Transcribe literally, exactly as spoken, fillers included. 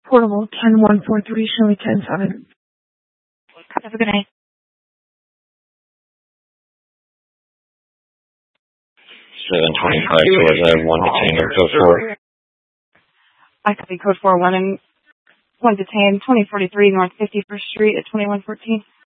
Portable ten one four three, show me ten seven. Have a good night. seven twenty-five towards one detainer, code four. I copy code four, one and one detained, twenty forty-three North fifty-first Street at twenty-one fourteen.